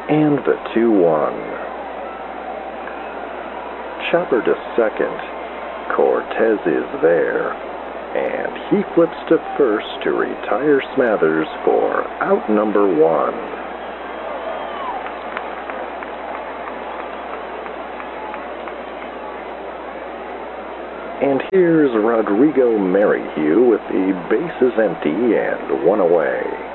And the 2-1. Chopper to second. Cortez is there. And he flips to first to retire Smathers for out number 1. And here's Rodrigo Merrihew with the bases empty and 1 away.